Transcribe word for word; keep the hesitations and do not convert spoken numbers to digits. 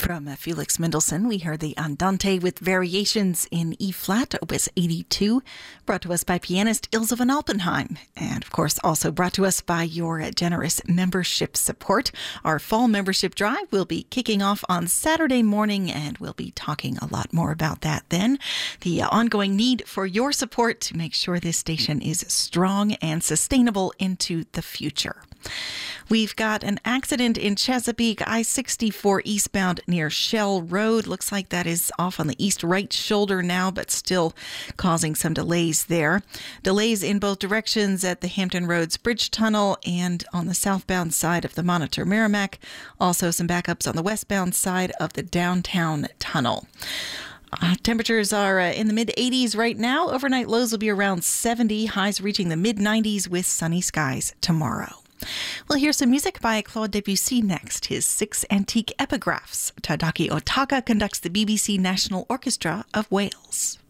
From uh, Felix Mendelssohn, we heard the Andante with Variations in E-flat, Opus eighty-two, brought to us by pianist Ilse von Alpenheim, and of course also brought to us by your generous membership support. Our fall membership drive will be kicking off on Saturday morning, and we'll be talking a lot more about that then. The uh, ongoing need for your support to make sure this station is strong and sustainable into the future. We've got an accident in Chesapeake, I sixty-four eastbound near Shell Road. Looks like that is off on the east right shoulder now, but still causing some delays there. Delays in both directions at the Hampton Roads Bridge Tunnel and on the southbound side of the Monitor Merrimack. Also some backups on the westbound side of the downtown tunnel. Uh, temperatures are uh, in the mid eighties right now. Overnight lows will be around seventy, highs reaching the mid nineties with sunny skies tomorrow. We'll hear some music by Claude Debussy next, his six antique epigraphs. Tadaki Otaka conducts the B B C National Orchestra of Wales.